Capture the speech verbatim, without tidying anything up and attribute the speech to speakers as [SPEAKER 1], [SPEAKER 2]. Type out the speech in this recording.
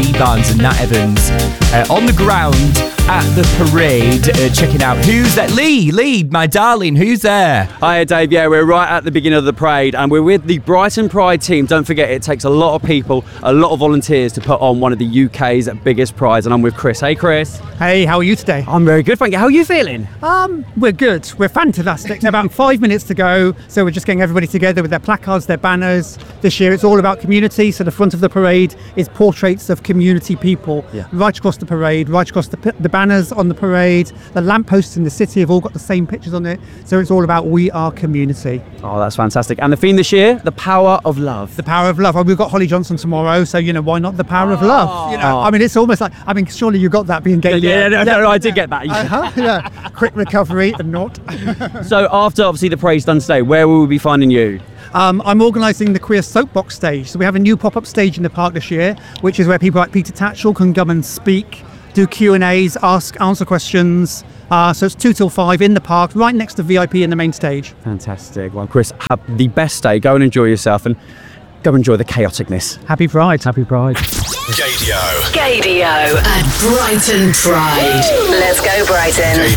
[SPEAKER 1] Lee Barnes and Nat Evans uh, on the ground at the parade, uh, checking out who's there. Lee, Lee, my darling, who's there?
[SPEAKER 2] Hi Dave, yeah, we're right at the beginning of the parade and we're with the Brighton Pride team. Don't forget, it takes a lot of people, a lot of volunteers to put on one of the U K's biggest prides, and I'm with Chris. Hey Chris.
[SPEAKER 3] Hey, how are you today?
[SPEAKER 2] I'm very good, thank you. How are you feeling?
[SPEAKER 3] Um, we're good. We're fantastic. About five minutes to go, so we're just getting everybody together with their placards, their banners. This year it's all about community, so the front of the parade is portraits of community people
[SPEAKER 2] Yeah.
[SPEAKER 3] right across the parade, right across the, the banners on the parade. The lampposts in the city have all got the same pictures on it, so it's all about we are community.
[SPEAKER 2] Oh, that's fantastic. And the theme this year, the power of love.
[SPEAKER 3] The power of love. Oh, we've got Holly Johnson tomorrow, so you know, why not the power of love? You know, I mean, it's almost like, I mean, surely you got that being gay.
[SPEAKER 2] Yeah, no, no, no, I did get that.
[SPEAKER 3] Uh-huh, yeah. Quick recovery and not.
[SPEAKER 2] So after obviously the parade's done today, where will we be finding you?
[SPEAKER 3] Um, I'm organising the Queer Soapbox stage. So we have a new pop-up stage in the park this year, which is where people like Peter Tatchell can come and speak, do Q and A's, ask, answer questions. Uh, so it's two till five in the park, right next to V I P in the main stage.
[SPEAKER 2] Fantastic. Well, Chris, have the best day. Go and enjoy yourself and go enjoy the chaoticness.
[SPEAKER 3] Happy Pride.
[SPEAKER 2] Happy Pride.
[SPEAKER 4] Gaydio.
[SPEAKER 5] Gaydio at Brighton Pride. Let's go, Brighton.